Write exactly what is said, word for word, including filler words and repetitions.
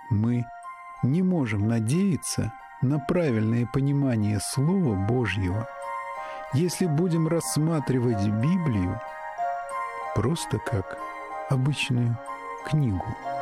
мы не можем надеяться на правильное понимание Слова Божьего, если будем рассматривать Библию просто как обычную книгу.